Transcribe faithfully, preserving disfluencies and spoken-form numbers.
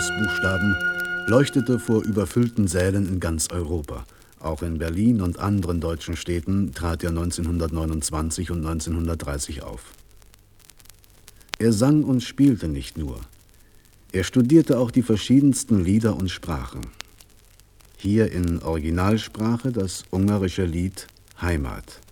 Großbuchstaben, leuchtete vor überfüllten Sälen in ganz Europa. Auch in Berlin und anderen deutschen Städten trat er neunzehnhundertneunundzwanzig und neunzehnhundertdreißig auf. Er sang und spielte nicht nur. Er studierte auch die verschiedensten Lieder und Sprachen. Hier in Originalsprache das ungarische Lied Heimat.